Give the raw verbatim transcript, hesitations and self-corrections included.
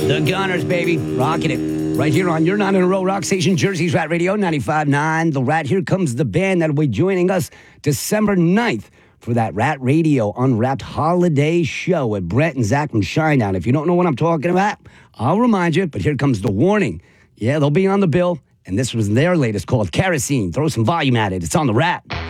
The Gunners, baby. Rocking it. Right here on You're Not in a Row Rock Station, Jersey's Rat Radio, ninety-five point nine. The Rat. Here comes the band that will be joining us December ninth for that Rat Radio Unwrapped holiday show at Brett and Zach from Shinedown. If you don't know what I'm talking about, I'll remind you, but here comes the warning. Yeah, they'll be on the bill, and this was their latest called Kerosene. Throw some volume at it. It's on the Rat.